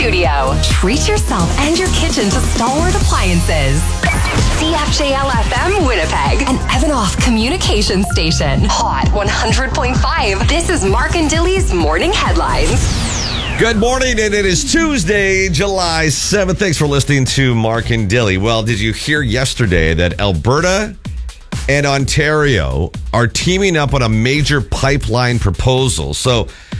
studio. Treat yourself and your kitchen to Stalwart Appliances. CFJL FM Winnipeg, an Evanoff communication station. Hot 100.5. This is Mark and Dilly's Morning Headlines. Good morning, and it is Tuesday, July 7th. Thanks for listening to Mark and Dilly. Well, did you hear yesterday that Alberta and Ontario are teaming up on a major pipeline proposal? So